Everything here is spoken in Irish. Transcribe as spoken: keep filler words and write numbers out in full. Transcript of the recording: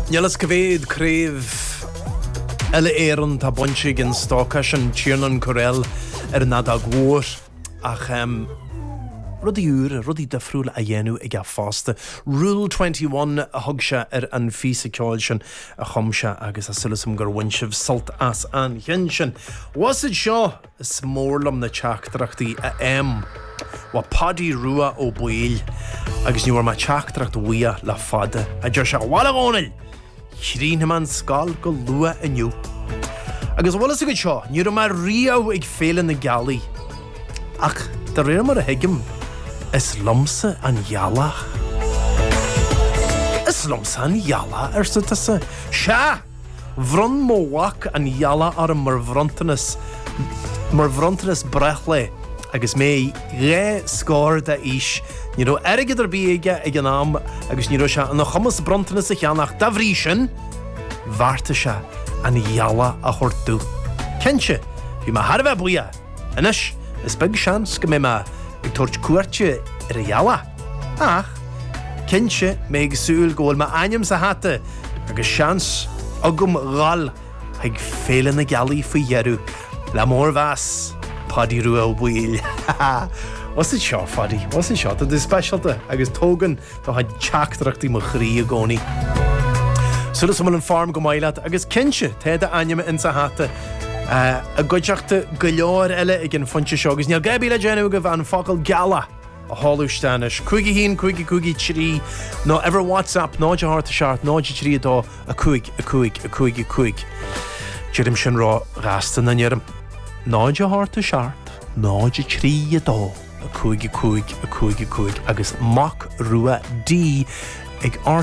Nielas gyfeid cref Ela éireann tá buinte gin stáchas an tíornan corel ar nad a gwr ach um, rudí úr, rudí difriúil a dhéanú ag a fásta. Rule twenty-one a thug se ar an físa ceáil sin a chumse agus a sulasam gur bhainseamh sult as an ghin sin. Wasid seo is mórlam na teachtarachtaí a am wa paddy rua ó buil agus ní war ma teachtracht wia le fada a dúir se bhla gónil chrín man scal go lua aniu. Agus bhla a go seo, ní ra mar riamh ag féile na galí ach de réir mar a heigim is lomsa an jala. Is lomsa an jala ar sa tasa. Se, bhrun móhac an jala ar mar bhrontanas mar bhrontanas brechle agus mé ré scór da is. Ní ro ergad ar bíige ag an am agus ní ro se an chumas brontanas a cheannach da bhrí sin bharta se an jala a chortú. Kense, bhí ma har bheith buia. Inis, is big chance go mé ma ag tuairt cuairte ar a jala. Ach, kense mé ag súil góil ma aim sa hata agus chance agum ghal ag féile na galí fa dhearú. Le mór bheas Paddy rua ó buil. Was it seo, Faddy? Was it seo? Tá is specialta agus tógan tá ha teachtarachtaí mo chrí a gcónaí. Sulas man an farm go maileat agus cinse téad a aim in sa hata uh, a goideachta go leor eile ag an fonte seo agus níl gaibí le déanú go bhean focail gala a hallústainis. Cuigi hín, cuigi cuigi trí, no ever WhatsApp, náide harta seart, náide trí dó a cuig, a cuig, a cuig, a cuig. Jirim sin rá rasta na neirim. Náide harta seart, náide trí dó a cuig, a cuig, a cuig, a cuig agus mock rua dí ag